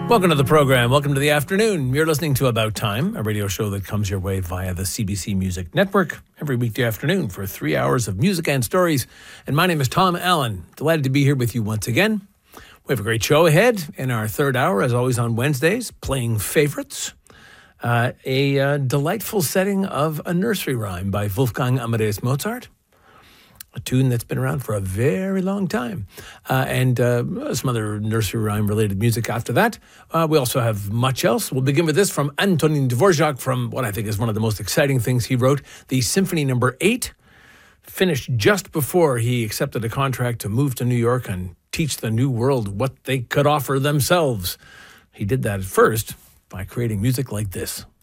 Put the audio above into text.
Welcome to the program. Welcome to the afternoon. You're listening to About Time, a radio show that comes your way via the CBC Music Network every weekday afternoon for 3 hours of music and stories. And my name is Tom Allen. Delighted to be here with you once again. We have a great show ahead in our third hour, as always on Wednesdays, playing favorites. A delightful setting of a nursery rhyme by Wolfgang Amadeus Mozart. A tune that's been around for a very long time. And some other nursery rhyme-related music after that. We also have much else. We'll begin with this from Antonin Dvorak from what I think is one of the most exciting things he wrote, the Symphony No. 8, finished just before he accepted a contract to move to New York and teach the new world what they could offer themselves. He did that at first by creating music like this.